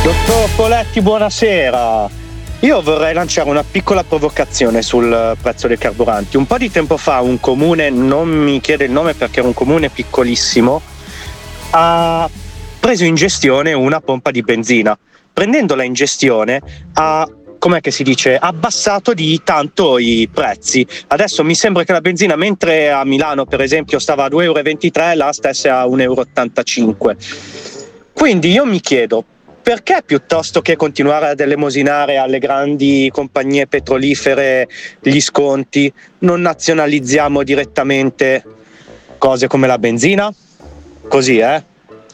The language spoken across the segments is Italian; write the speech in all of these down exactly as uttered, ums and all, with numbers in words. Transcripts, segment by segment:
Dottor Poletti, buonasera. Io vorrei lanciare una piccola provocazione sul prezzo dei carburanti. Un po' di tempo fa un comune, non mi chiede il nome perché era un comune piccolissimo, ha preso in gestione una pompa di benzina. Prendendola in gestione ha, com'è che si dice, abbassato di tanto i prezzi. Adesso mi sembra che la benzina, mentre a Milano per esempio stava a due euro e ventitré, là stesse a uno euro e ottantacinque. Quindi io mi chiedo, perché piuttosto che continuare ad elemosinare alle grandi compagnie petrolifere gli sconti, non nazionalizziamo direttamente cose come la benzina? Così, eh?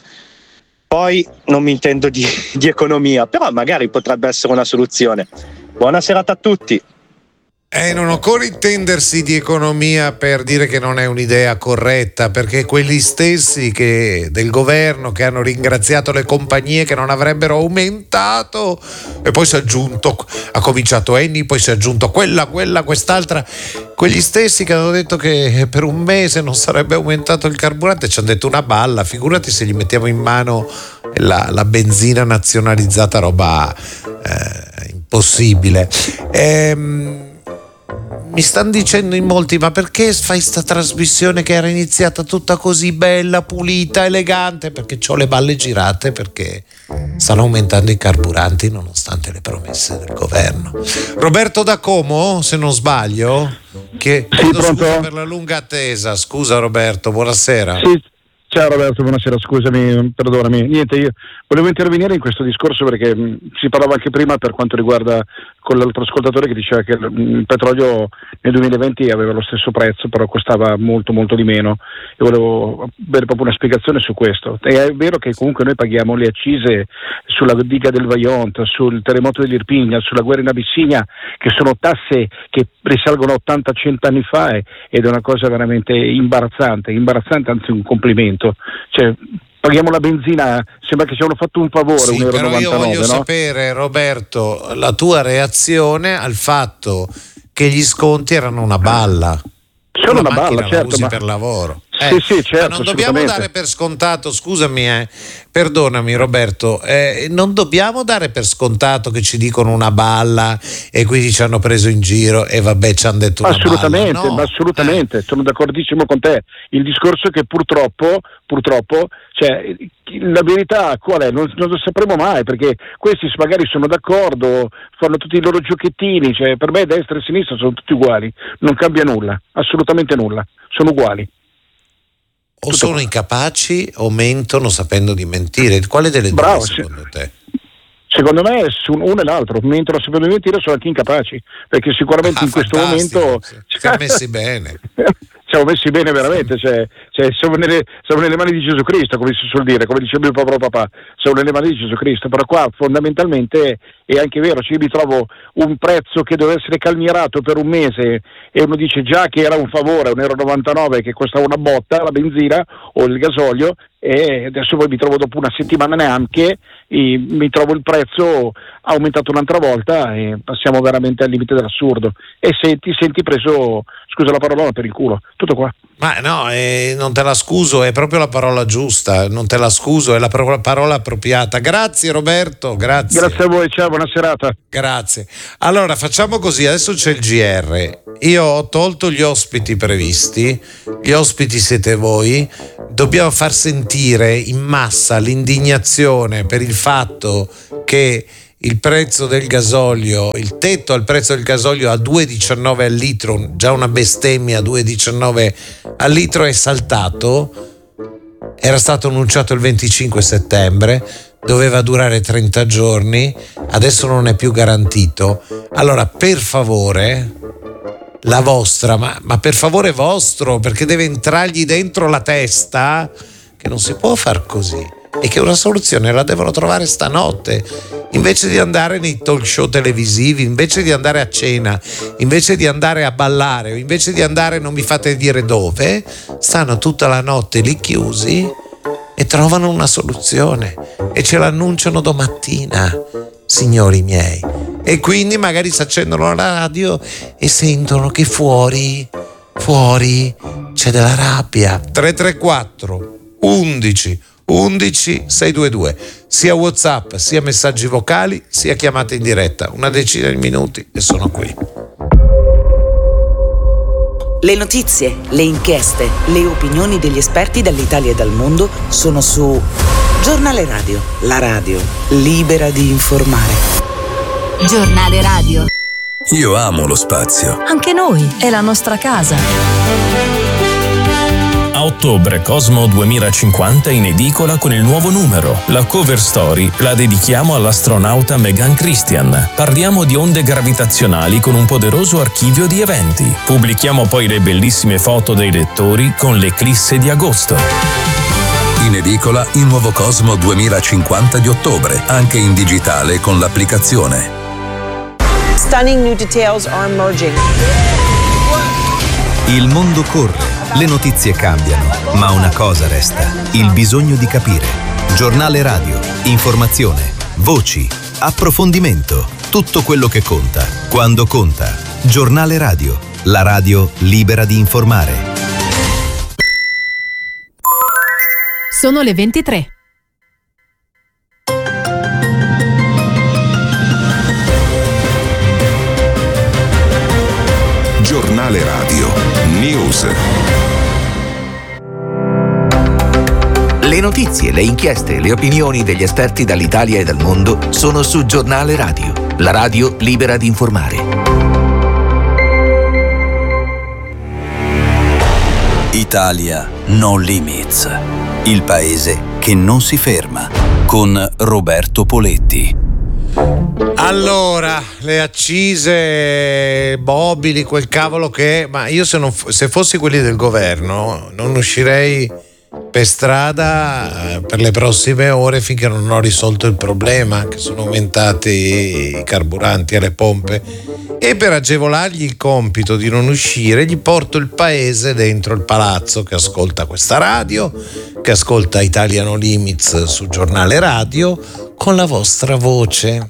Poi non mi intendo di, di economia, però magari potrebbe essere una soluzione. Buona serata a tutti. Eh, non occorre intendersi di economia per dire che non è un'idea corretta, perché quelli stessi che del governo che hanno ringraziato le compagnie che non avrebbero aumentato, e poi si è aggiunto, ha cominciato Eni, poi si è aggiunto quella, quella, quest'altra, quegli stessi che hanno detto che per un mese non sarebbe aumentato il carburante, ci hanno detto una balla, figurati se gli mettiamo in mano la, la benzina nazionalizzata, roba eh, impossibile. Ehm Mi stanno dicendo in molti, ma perché fai sta trasmissione che era iniziata tutta così bella, pulita, elegante? Perché c'ho le balle girate, perché stanno aumentando i carburanti nonostante le promesse del governo. Roberto da Como, se non sbaglio, che sì, chiedo pronto? scusa per la lunga attesa. Scusa Roberto, buonasera. Sì. Ciao Roberto, buonasera, scusami, perdonami. Niente, io volevo intervenire in questo discorso perché mh, si parlava anche prima per quanto riguarda con l'altro ascoltatore che diceva che mh, il petrolio nel duemilaventi aveva lo stesso prezzo, però costava molto molto di meno, e volevo avere proprio una spiegazione su questo. E è vero che comunque noi paghiamo le accise sulla diga del Vajont, sul terremoto dell'Irpinia, sulla guerra in Abissinia, che sono tasse che risalgono a ottanta cento anni fa, e, ed è una cosa veramente imbarazzante, imbarazzante, anzi un complimento. Cioè, paghiamo la benzina, sembra che ci hanno fatto un favore, sì, un euro però io novantanove, voglio no? sapere, Roberto, la tua reazione al fatto che gli sconti erano una balla. Sono una balla, la certo, usi ma... per lavoro. Sì, Eh, sì, certo, ma non dobbiamo assolutamente. dare per scontato, scusami, eh, perdonami Roberto, eh, non dobbiamo dare per scontato che ci dicono una balla e quindi ci hanno preso in giro e vabbè ci hanno detto una Assolutamente, balla. No, ma assolutamente, eh. sono d'accordissimo con te. Il discorso è che purtroppo, purtroppo, cioè, la verità qual è? Non, non lo sapremo mai, perché questi magari sono d'accordo, fanno tutti i loro giochettini, cioè per me destra e sinistra sono tutti uguali, non cambia nulla, assolutamente nulla, sono uguali. O Tutto sono qua. incapaci o mentono sapendo di mentire. Quale delle Bravo, due sì. secondo te? Secondo me uno e l'altro, mentre sapendo di mentire sono anche incapaci, perché sicuramente Ah, in questo fantastico, momento sì. Siamo messi bene. siamo messi bene veramente, cioè, cioè siamo, nelle, siamo nelle mani di Gesù Cristo, come si suol dire, come diceva il povero papà, siamo nelle mani di Gesù Cristo, però qua fondamentalmente è anche vero, cioè io mi trovo un prezzo che deve essere calmierato per un mese e uno dice già che era un favore, un euro e novantanove che costava una botta, la benzina o il gasolio, e adesso poi mi trovo dopo una settimana neanche, e mi trovo il prezzo aumentato un'altra volta e passiamo veramente al limite dell'assurdo e se ti senti preso, scusa la parola, per il culo, tutto qua. Ma no, eh, non te la scuso, è proprio la parola giusta, non te la scuso, è la parola, parola appropriata. Grazie Roberto, grazie. Grazie a voi, ciao, buona serata. Grazie. Allora facciamo così, adesso c'è il G R, io ho tolto gli ospiti previsti, gli ospiti siete voi, dobbiamo far sentire in massa l'indignazione per il fatto che il prezzo del gasolio, il tetto al prezzo del gasolio a due virgola diciannove al litro, già una bestemmia, due virgola diciannove al litro è saltato, era stato annunciato il venticinque settembre, doveva durare trenta giorni, adesso non è più garantito. Allora per favore, la vostra, ma, ma per favore vostro, perché deve entrargli dentro la testa che non si può far così e che una soluzione la devono trovare stanotte, invece di andare nei talk show televisivi, invece di andare a cena, invece di andare a ballare o invece di andare non mi fate dire dove, stanno tutta la notte lì chiusi e trovano una soluzione e ce l'annunciano domattina, signori miei, e quindi magari si accendono la radio e sentono che fuori fuori c'è della rabbia. Tre tre quattro undici undici seicentodventidue, sia WhatsApp, sia messaggi vocali, sia chiamate in diretta. Una decina di minuti e sono qui. Le notizie, le inchieste, le opinioni degli esperti dall'Italia e dal mondo sono su Giornale Radio, la radio libera di informare. Giornale Radio. Io amo lo spazio. Anche noi, è la nostra casa. A ottobre Cosmo duemilacinquanta in edicola con il nuovo numero. La cover story la dedichiamo all'astronauta Megan Christian. Parliamo di onde gravitazionali con un poderoso archivio di eventi. Pubblichiamo poi le bellissime foto dei lettori con l'eclisse di agosto. In edicola il nuovo Cosmo duemilacinquanta di ottobre, anche in digitale con l'applicazione. Stunning new details are emerging. Il mondo corre, le notizie cambiano, ma una cosa resta: il bisogno di capire. Giornale Radio, informazione, voci, approfondimento, tutto quello che conta, quando conta. Giornale Radio, la radio libera di informare. Sono le ventitré. Giornale Radio News. Le notizie, le inchieste, le opinioni degli esperti dall'Italia e dal mondo sono su Giornale Radio, la radio libera di informare. Italia No Limits, il paese che non si ferma, con Roberto Poletti. Allora, le accise, mobili, quel cavolo che è, ma io se, non, se fossi quelli del governo non uscirei per strada eh, per le prossime ore finché non ho risolto il problema, che sono aumentati i carburanti alle pompe, e per agevolargli il compito di non uscire gli porto il paese dentro il palazzo, che ascolta questa radio, che ascolta Italia No Limits su Giornale Radio con la vostra voce.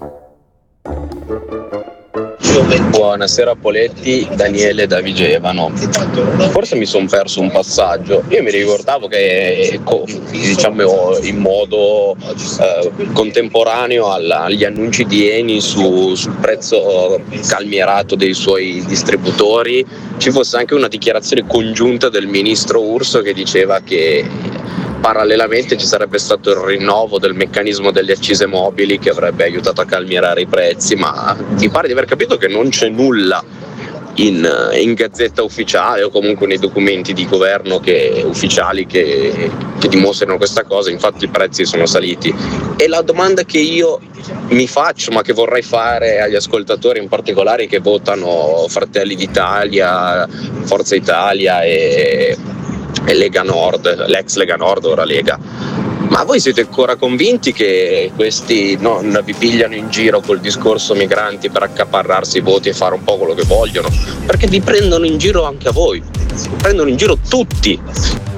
Buonasera Poletti, Daniele da Vigevano. Forse mi sono perso un passaggio. Io mi ricordavo che, diciamo, in modo eh, contemporaneo alla, agli annunci di Eni su, sul prezzo calmierato dei suoi distributori ci fosse anche una dichiarazione congiunta del ministro Urso che diceva che parallelamente ci sarebbe stato il rinnovo del meccanismo delle accise mobili che avrebbe aiutato a calmierare i prezzi, ma mi pare di aver capito che non c'è nulla in, in gazzetta ufficiale o comunque nei documenti di governo che, ufficiali che, che dimostrano questa cosa. Infatti i prezzi sono saliti. E la domanda che io mi faccio, ma che vorrei fare agli ascoltatori in particolare che votano Fratelli d'Italia, Forza Italia e e Lega Nord, l'ex Lega Nord, ora Lega, ma voi siete ancora convinti che questi non vi pigliano in giro col discorso migranti per accaparrarsi i voti e fare un po' quello che vogliono? Perché vi prendono in giro anche a voi, vi prendono in giro tutti.